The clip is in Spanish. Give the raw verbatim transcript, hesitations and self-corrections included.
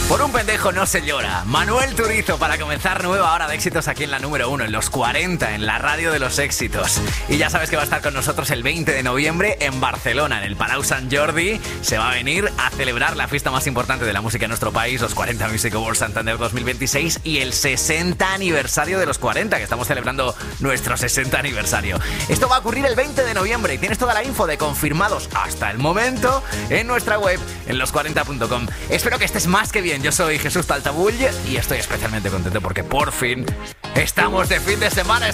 Por un pendejo no se llora. Manuel Turizo para comenzar nueva hora de éxitos aquí en la número uno, en los cuarenta, en la radio de los éxitos. Y ya sabes que va a estar con nosotros el veinte de noviembre en Barcelona, en el Palau Sant Jordi. Se va a venir a celebrar la fiesta más importante de la música en nuestro país, los cuarenta Music Awards Santander dos mil veintiséis y el sesenta aniversario de los cuarenta, que estamos celebrando nuestro sesenta aniversario. Esto va a ocurrir el veinte de noviembre y tienes toda la info de confirmados hasta el momento en nuestra web, en los cuarenta punto com. Espero que estés más que bien. Yo soy Jesús Taltabull y estoy especialmente contento porque por fin estamos de fin de semana.